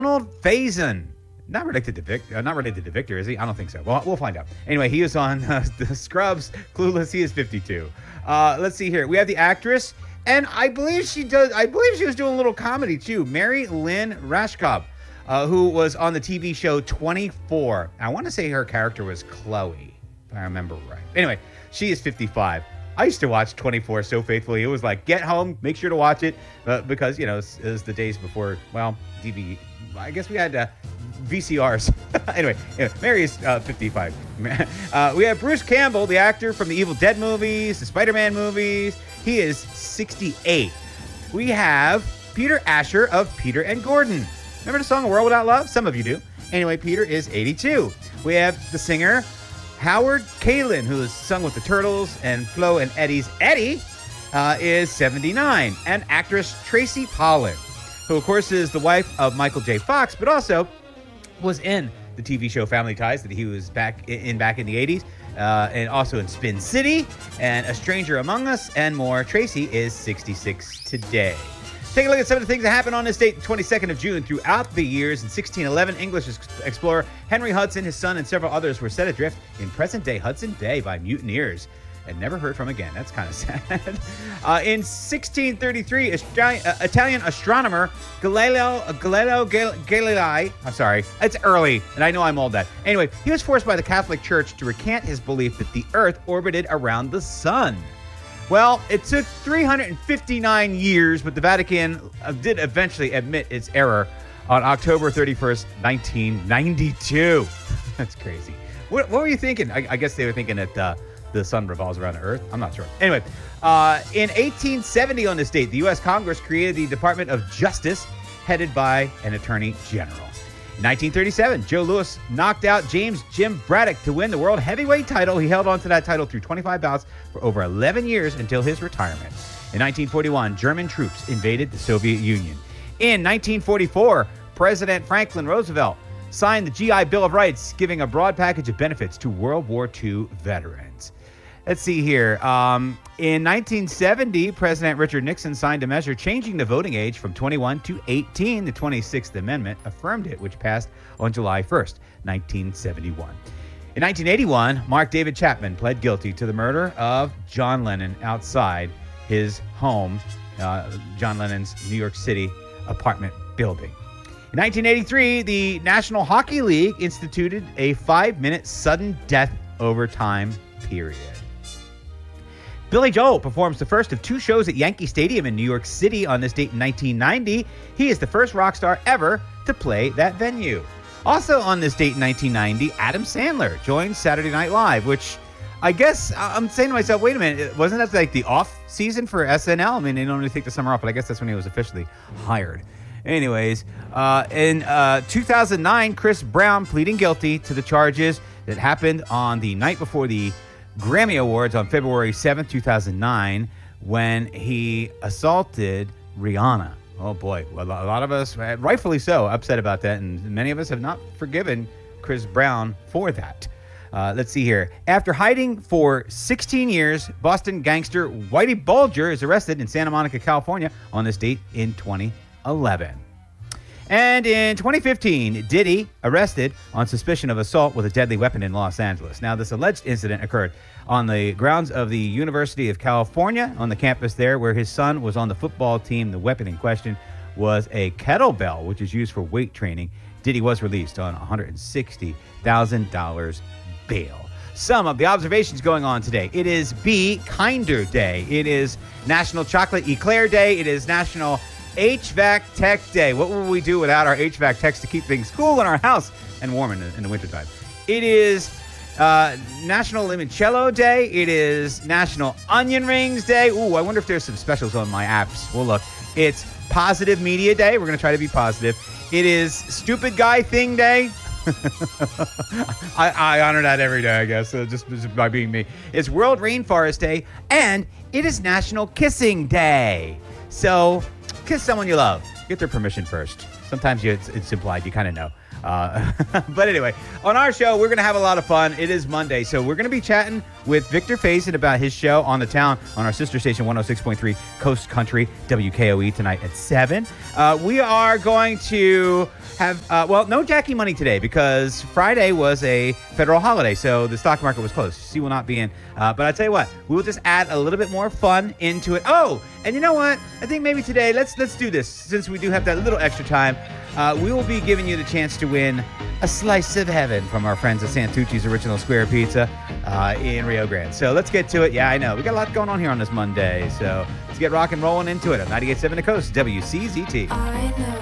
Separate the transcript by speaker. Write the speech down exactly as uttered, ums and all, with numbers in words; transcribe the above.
Speaker 1: Donald Faison. Not related to Vic, uh, not related to Victor, is he? I don't think so. Well, we'll find out. Anyway, he is on uh, the Scrubs. Clueless. He is fifty-two. Uh, let's see here. We have the actress, and I believe she does. I believe she was doing a little comedy too. Mary Lynn Rashkov, uh, who was on the T V show twenty-four. I want to say her character was Chloe, if I remember right. Anyway, she is fifty-five. I used to watch twenty-four so faithfully. It was like, get home, make sure to watch it, uh, because, you know, it was the days before, well, D V D. I guess we had uh, V C Rs. anyway, anyway, Mary is uh, fifty-five. uh, we have Bruce Campbell, the actor from the Evil Dead movies, the Spider-Man movies. He is sixty-eight. We have Peter Asher of Peter and Gordon. Remember the song A World Without Love? Some of you do. Anyway, Peter is eighty-two. We have the singer Howard Kalin, who has sung with the Turtles and Flo and Eddie's Eddie, uh, is seventy-nine. And actress Tracy Pollan, who of course is the wife of Michael J. Fox, but also was in the T V show Family Ties that he was back in back in the eighties, uh, and also in Spin City and A Stranger Among Us and more. Tracy is sixty-six today. Take a look at some of the things that happened on this date, the twenty-second of June. Throughout the years, in sixteen eleven, English explorer Henry Hudson, his son, and several others were set adrift in present-day Hudson Bay by mutineers and never heard from again. That's kind of sad. Uh, in sixteen thirty-three, Astri- uh, Italian astronomer Galileo uh, Galileo Gal- Galilei, I'm sorry, it's early, and I know I'm old that. Anyway, he was forced by the Catholic Church to recant his belief that the Earth orbited around the sun. Well, it took three hundred fifty-nine years, but the Vatican uh, did eventually admit its error on October thirty-first, nineteen ninety-two. That's crazy. What, what were you thinking? I, I guess they were thinking that uh, the sun revolves around the Earth. I'm not sure. Anyway, uh, in eighteen seventy on this date, the U S Congress created the Department of Justice, headed by an Attorney General. In nineteen thirty-seven, Joe Louis knocked out James Jim Braddock to win the world heavyweight title. He held on to that title through twenty-five bouts for over eleven years until his retirement. In nineteen forty-one, German troops invaded the Soviet Union. In nineteen forty-four, President Franklin Roosevelt signed the G I Bill of Rights, giving a broad package of benefits to World War Two veterans. Let's see here. Um, in nineteen seventy, President Richard Nixon signed a measure changing the voting age from twenty-one to eighteen. The twenty-sixth Amendment affirmed it, which passed on July first, nineteen seventy-one. In nineteen eighty-one, Mark David Chapman pled guilty to the murder of John Lennon outside his home, uh, John Lennon's New York City apartment building. In nineteen eighty-three, the National Hockey League instituted a five-minute sudden death overtime period. Billy Joel performs the first of two shows at Yankee Stadium in New York City on this date in nineteen ninety. He is the first rock star ever to play that venue. Also on this date in nineteen ninety, Adam Sandler joined Saturday Night Live, which I guess I'm saying to myself, wait a minute, wasn't that like the off season for S N L? I mean, they don't really take the summer off, but I guess that's when he was officially hired. Anyways, uh, in uh, two thousand nine, Chris Brown pleading guilty to the charges that happened on the night before the Grammy Awards on February seventh, two thousand nine, when he assaulted Rihanna. Oh boy, a lot of us, rightfully so, upset about that, and many of us have not forgiven Chris Brown for that. Uh, let's see here. After hiding for sixteen years, Boston gangster Whitey Bulger is arrested in Santa Monica, California on this date in twenty eleven. And in twenty fifteen, Diddy arrested on suspicion of assault with a deadly weapon in Los Angeles. Now, this alleged incident occurred on the grounds of the University of California, on the campus there, where his son was on the football team. The weapon in question was a kettlebell, which is used for weight training. Diddy was released on one hundred sixty thousand dollars bail. Some of the observations going on today. It is Be Kinder Day. It is National Chocolate Eclair Day. It is National H V A C Tech Day. What will we do without our H V A C techs to keep things cool in our house and warm in the, in the wintertime? It is uh, National Limoncello Day. It is National Onion Rings Day. Ooh, I wonder if there's some specials on my apps. We'll look. It's Positive Media Day. We're going to try to be positive. It is Stupid Guy Thing Day. I, I honor that every day, I guess, uh, just, just by being me. It's World Rainforest Day, and it is National Kissing Day. So, kiss someone you love. Get their permission first. Sometimes you, it's, it's implied. You kind of know. Uh, but anyway, on our show, we're going to have a lot of fun. It is Monday, so we're going to be chatting with Victor Faison about his show on the town on our sister station, one oh six point three Coast Country, W K O E, tonight at seven. Uh, we are going to have, uh, well, no Jackie Money today because Friday was a federal holiday, so the stock market was closed. She will not be in. Uh, but I tell you what, we will just add a little bit more fun into it. Oh, and you know what? I think maybe today, let's let's do this. Since we do have that little extra time, uh, we will be giving you the chance to win a slice of heaven from our friends at Santucci's Original Square Pizza uh, in Rio Grande. So let's get to it. Yeah, I know. We got a lot going on here on this Monday. So let's get rock and rolling into it. On ninety-eight point seven The Coast, W C Z T. I know.